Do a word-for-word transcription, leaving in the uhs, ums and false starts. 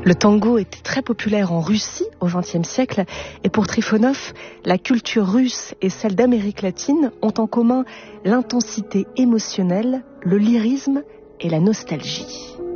Le tango était très populaire en Russie au vingtième siècle et pour Trifonov, la culture russe et celle d'Amérique latine ont en commun l'intensité émotionnelle, le lyrisme et la nostalgie.